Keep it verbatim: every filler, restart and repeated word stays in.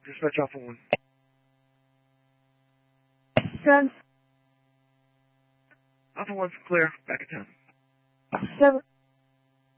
Dispatch Alpha one. Ten. Alpha one's clear. Back at town. Seven.